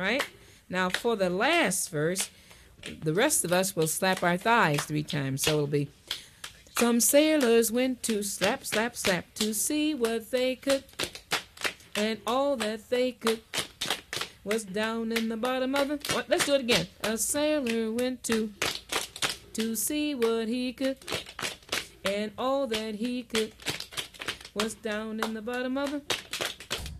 right? Now for the last verse, the rest of us will slap our thighs 3 times. So it'll be, some sailors went to slap, slap, slap to see what they could, and all that they could was down in the bottom of the... What? Let's do it again. A sailor went to see what he could, and all that he could was down in the bottom of the...